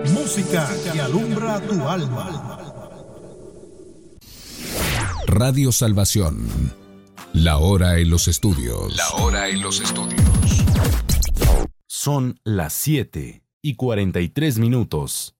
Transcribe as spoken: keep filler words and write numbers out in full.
Música que alumbra tu alma. Radio Salvación. La hora en los estudios. La hora en los estudios. Son las siete y cuarenta y tres minutos.